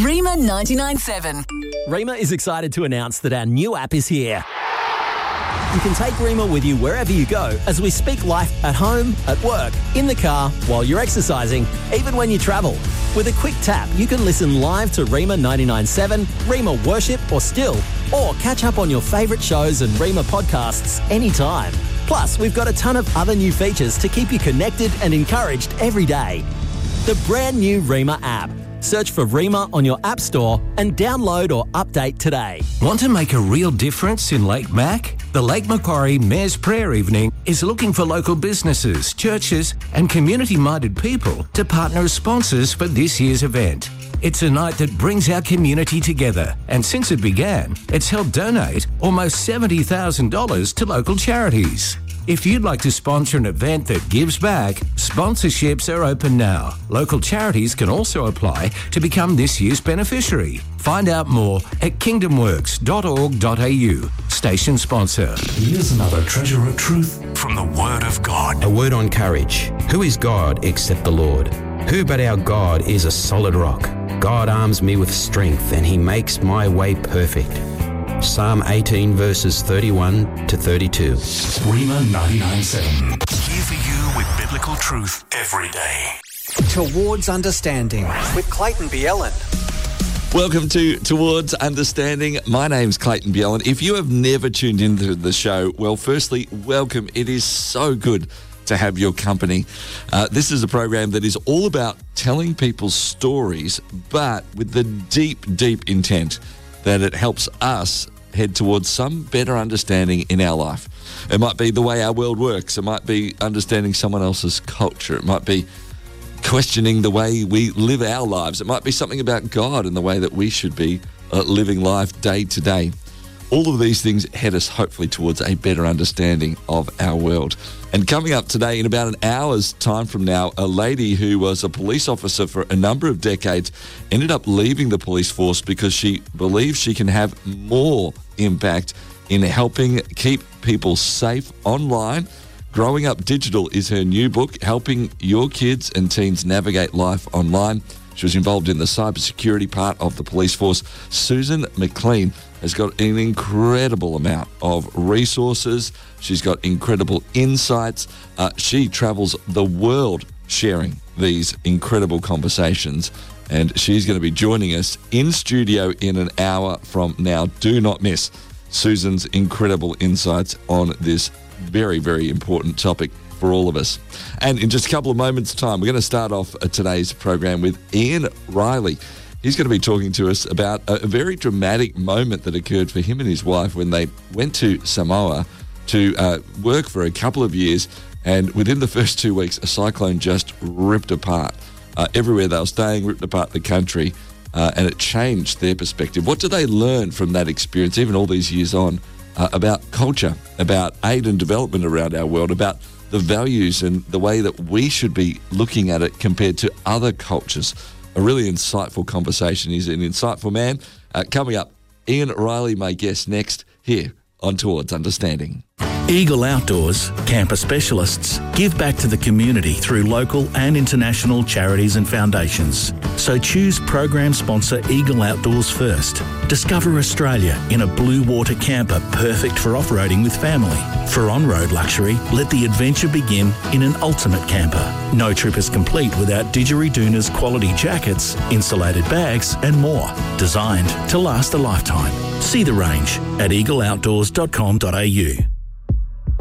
Rima 99.7. Rima is excited to announce that our new app is here. You can take Rima with you wherever you go as we speak life at home, at work, in the car, while you're exercising, even when you travel. With a quick tap, you can listen live to Rima 99.7, Rima Worship or Still, or catch up on your favourite shows and Rima podcasts anytime. Plus, we've got a ton of other new features to keep you connected and encouraged every day. The brand new Rima app. Search for Rima on your app store and download or update today. Want to make a real difference in Lake Mac? The Lake Macquarie Mayor's Prayer Evening is looking for local businesses, churches and community-minded people to partner as sponsors for this year's event. It's a night that brings our community together, and since it began, it's helped donate almost $70,000 to local charities. If you'd like to sponsor an event that gives back, sponsorships are open now. Local charities can also apply to become this year's beneficiary. Find out more at kingdomworks.org.au. Station sponsor. Here's another treasure of truth from the Word of God. A word on courage. Who is God except the Lord? Who but our God is a solid rock? God arms me with strength and he makes my way perfect. Psalm 18 verses 31 to 32. Rima 99.7. Here for you with biblical truth every day. Towards Understanding with Clayton Bielen. Welcome to Towards Understanding. My name's Clayton Bielen. If you have never tuned into the show, well, firstly, welcome. It is so good to have your company. This is a program that is all about telling people's stories, but with the deep intent that it helps us head towards some better understanding in our life. It might be the way our world works. It might be understanding someone else's culture. It might be questioning the way we live our lives. It might be something about God and the way that we should be living life day to day. All of these things head us hopefully towards a better understanding of our world. And coming up today, in about an hour's time from now, a lady who was a police officer for a number of decades ended up leaving the police force because she believes she can have more impact in helping keep people safe online. Growing Up Digital is her new book, helping your kids and teens navigate life online. She was involved in the cybersecurity part of the police force. Susan McLean has got an incredible amount of resources. She's got incredible insights. She travels the world sharing these incredible conversations. And she's going to be joining us in studio in an hour from now. Do not miss Susan's incredible insights on this very, very important topic for all of us. And in just a couple of moments' time, we're going to start off today's program with Ian Riley. He's going to be talking to us about a very dramatic moment that occurred for him and his wife when they went to Samoa to work for a couple of years, and within the first 2 weeks, a cyclone just ripped apart everywhere they were staying, ripped apart the country, and it changed their perspective. What do they learn from that experience, even all these years on, about culture, about aid and development around our world, about the values and the way that we should be looking at it compared to other cultures? A really insightful conversation. He's an insightful man. Coming up, Ian Riley, my guest next here on Towards Understanding. Eagle Outdoors, camper specialists, give back to the community through local and international charities and foundations. So choose program sponsor Eagle Outdoors first. Discover Australia in a blue water camper perfect for off-roading with family. For on-road luxury, let the adventure begin in an ultimate camper. No trip is complete without Didgeridoon's quality jackets, insulated bags and more. Designed to last a lifetime. See the range at eagleoutdoors.com.au.